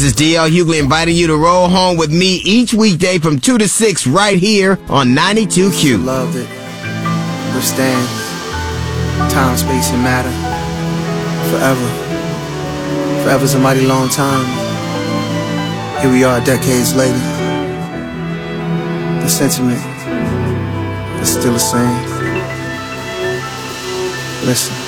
This is DL Hughley inviting you to roll home with me each weekday from 2 to 6 right here on 92Q. Love that withstands time, space, and matter forever. Forever's a mighty long time. Here we are decades later. The sentiment is still the same. Listen.